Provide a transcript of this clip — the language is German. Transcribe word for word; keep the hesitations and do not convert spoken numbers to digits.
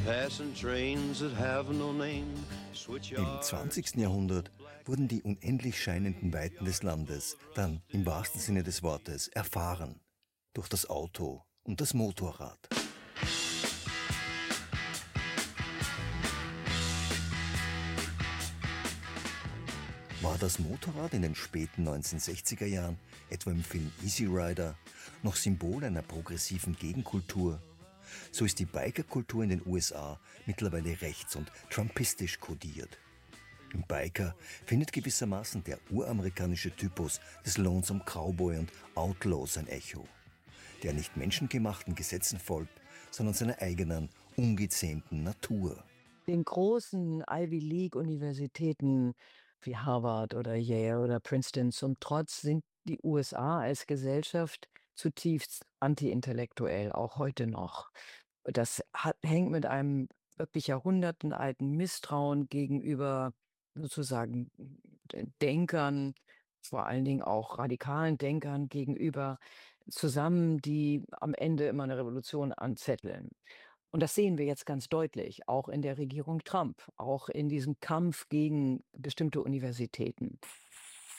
passing trains that have no name. Im zwanzigsten Jahrhundert wurden die unendlich scheinenden Weiten des Landes dann im wahrsten Sinne des Wortes erfahren durch das Auto und das Motorrad. War das Motorrad in den späten neunzehnhundertsechziger Jahren, etwa im Film Easy Rider, noch Symbol einer progressiven Gegenkultur? So ist die Bikerkultur in den U S A mittlerweile rechts- und trumpistisch kodiert. Im Biker findet gewissermaßen der uramerikanische Typus des Lonesome Cowboy und Outlaw sein Echo, der nicht menschengemachten Gesetzen folgt, sondern seiner eigenen, ungezähmten Natur. Den großen Ivy League-Universitäten wie Harvard oder Yale oder Princeton zum Trotz sind die U S A als Gesellschaft zutiefst anti-intellektuell, auch heute noch. Das hat, hängt mit einem wirklich jahrhundertenalten Misstrauen gegenüber sozusagen Denkern, vor allen Dingen auch radikalen Denkern gegenüber zusammen, die am Ende immer eine Revolution anzetteln. Und das sehen wir jetzt ganz deutlich, auch in der Regierung Trump, auch in diesem Kampf gegen bestimmte Universitäten.